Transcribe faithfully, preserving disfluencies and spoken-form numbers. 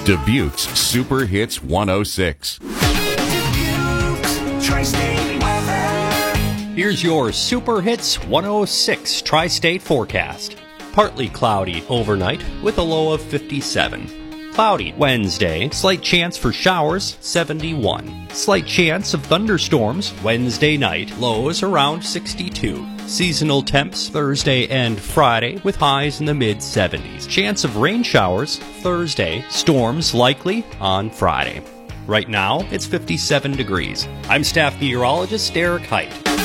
Dubuque's Super Hits one oh six. Here's your Super Hits one oh six Tri-State forecast. Partly cloudy overnight with a low of fifty-seven. Cloudy Wednesday, slight chance for showers, seventy-one. Slight chance of thunderstorms Wednesday night, lows around sixty-two. Seasonal temps Thursday and Friday with highs in the mid seventies. Chance of rain showers Thursday, storms likely on Friday. Right now, it's fifty-seven degrees. I'm staff meteorologist Derek Height.